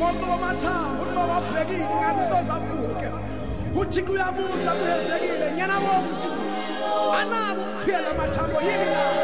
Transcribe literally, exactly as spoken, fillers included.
ngoba amathambo uma wabhekile ngani sozavuke uThixo uyabusa kuyezekile nyana womuntu anabo kuphela amathambo yini la